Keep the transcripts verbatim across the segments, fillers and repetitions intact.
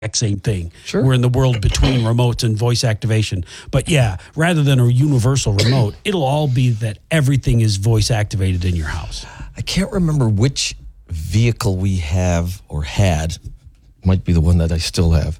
same thing. Sure. We're in the world between remotes and voice activation. But yeah, rather than a universal remote, it'll all be that everything is voice activated in your house. I can't remember which vehicle we have or had. Might be the one that I still have.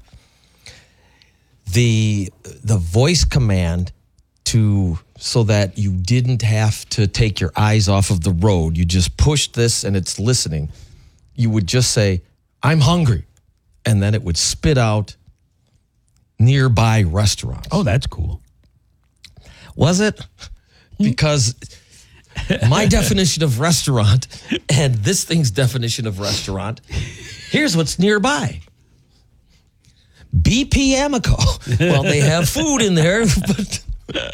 The the voice command to so that you didn't have to take your eyes off of the road. You just pushed this and it's listening. You would just say, "I'm hungry." And then it would spit out nearby restaurants. Oh, that's cool. Was it? Because my definition of restaurant and this thing's definition of restaurant, here's what's nearby. B P Amico. Well, they have food in there, but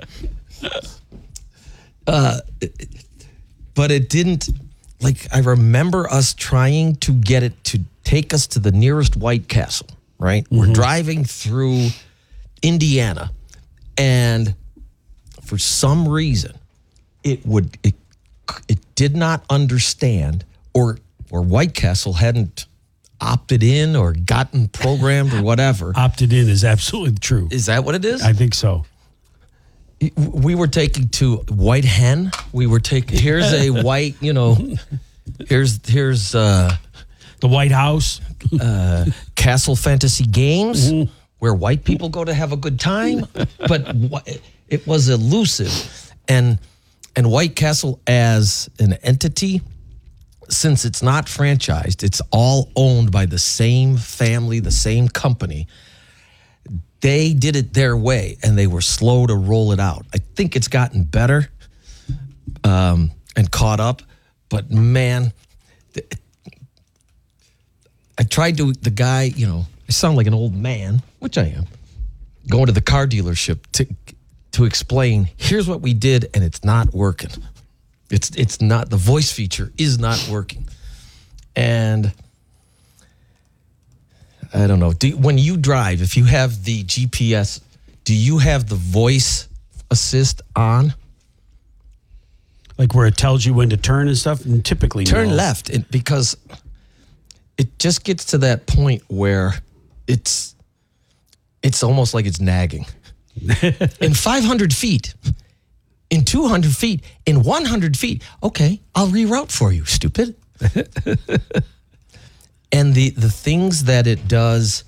uh, but it didn't. Like, I remember us trying to get it to take us to the nearest White Castle, right? Mm-hmm. We're driving through Indiana, and for some reason, it would it it did not understand, or or White Castle hadn't opted in or gotten programmed or whatever. Opted in is absolutely true. Is that what it is? I think so. We were taking to White Hen. We were taking, here's a white, you know, here's, here's uh, the White House, uh, Castle Fantasy Games, mm-hmm. where white people go to have a good time. But it was elusive. And, and White Castle as an entity, since it's not franchised, it's all owned by the same family, the same company. They did it their way, and they were slow to roll it out. I think it's gotten better um, and caught up, but man, I tried to, the guy, you know, I sound like an old man, which I am, going to the car dealership to to explain, here's what we did, and it's not working. It's it's not, the voice feature is not working. And I don't know. Do, when you drive, if you have the G P S, do you have the voice assist on? Like where it tells you when to turn and stuff? And typically turn no. left, it, because it just gets to that point where it's it's almost like it's nagging. In five hundred feet, in two hundred feet, in one hundred feet, okay, I'll reroute for you, stupid. And the, the things that it does,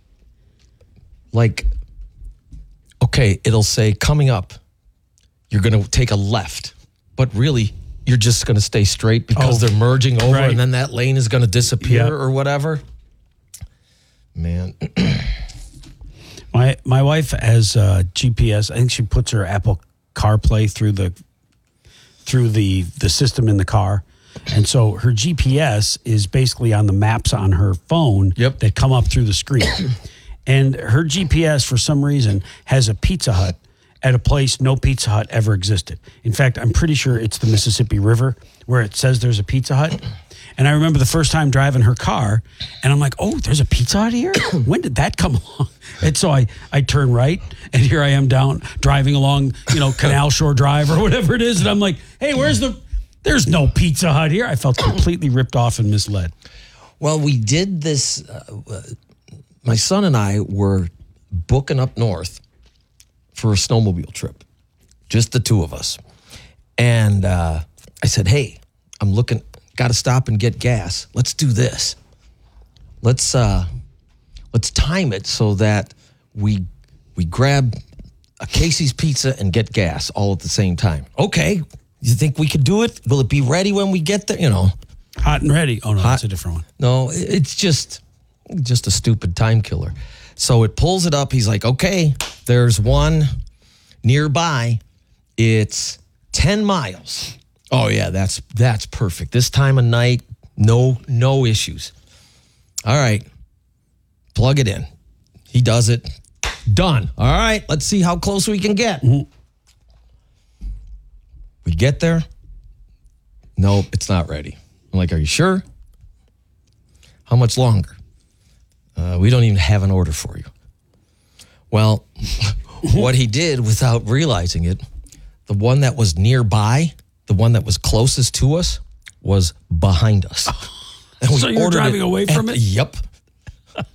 like, okay, it'll say, coming up, you're going to take a left. But really, you're just going to stay straight because oh, they're merging over, right. And then that lane is going to disappear yep. or whatever. Man. my my wife has uh, G P S. I think she puts her Apple CarPlay through the through the, the system in the car. And so her G P S is basically on the maps on her phone yep. that come up through the screen. And her G P S, for some reason, has a Pizza Hut at a place no Pizza Hut ever existed. In fact, I'm pretty sure it's the Mississippi River where it says there's a Pizza Hut. And I remember the first time driving her car, and I'm like, oh, there's a Pizza Hut here? When did that come along? And so I, I turn right, and here I am down driving along, you know, Canal Shore Drive or whatever it is. And I'm like, hey, where's the... There's no Pizza Hut here. I felt completely ripped off and misled. Well, we did this. Uh, uh, my son and I were booking up north for a snowmobile trip, just the two of us. And uh, I said, hey, I'm looking, got to stop and get gas. Let's do this. Let's uh, let's time it so that we we grab a Casey's Pizza and get gas all at the same time. Okay. You think we could do it? Will it be ready when we get there? You know, hot and ready. Oh no, hot, that's a different one. No, it's just, just a stupid time killer. So it pulls it up. He's like, okay, there's one nearby. It's ten miles. Oh yeah, that's that's perfect. This time of night, no no issues. All right, plug it in. He does it. Done. All right, let's see how close we can get. Mm-hmm. We get there. No, it's not ready. I'm like, are you sure? How much longer? Uh, we don't even have an order for you. Well, what he did without realizing it, the one that was nearby, the one that was closest to us, was behind us. And we so you're driving away from at, it? Yep.